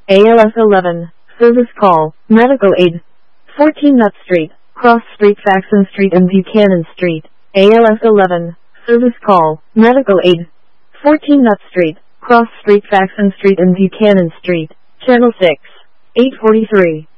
ALS 11, service call, medical aid. 14 Nutt Street, Cross Street, Faxon Street and Buchanan Street. ALS 11, service call, medical aid. 14 Nutt Street, Cross Street, Faxon Street and Buchanan Street. Channel 6, 843.